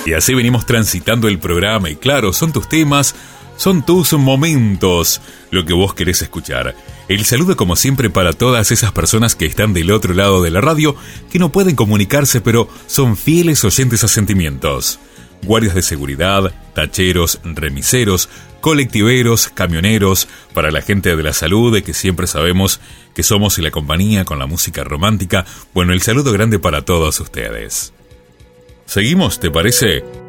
Y así venimos transitando el programa y claro, son tus temas, son tus momentos, lo que vos querés escuchar. El saludo como siempre para todas esas personas que están del otro lado de la radio, que no pueden comunicarse pero son fieles oyentes a Sentimientos. Guardias de seguridad, tacheros, remiseros, colectiveros, camioneros, para la gente de la salud, que siempre sabemos que somos la compañía con la música romántica. Bueno, el saludo grande para todos ustedes. ¿Seguimos, te parece?